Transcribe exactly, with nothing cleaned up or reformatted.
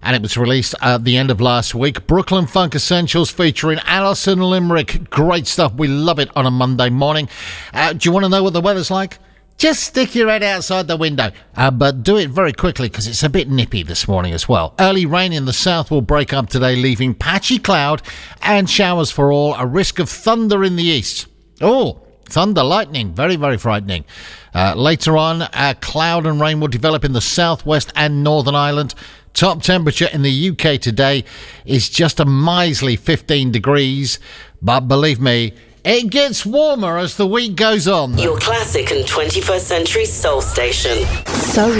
and it was released at the end of last week. Brooklyn Funk Essentials featuring Alison Limerick. Great stuff. We love it on a Monday morning. Uh, do you want to know what the weather's like? Just stick your head outside the window, uh, but do it very quickly because it's a bit nippy this morning as well. Early rain in the south will break up today, leaving patchy cloud and showers for all. A risk of thunder in the east. Oh, thunder, lightning, very, very frightening. Uh, later on, uh, cloud and rain will develop in the southwest and Northern Ireland. Top temperature in the U K today is just a miserly fifteen degrees, but believe me, it gets warmer as the week goes on. Your classic and twenty-first century soul station. So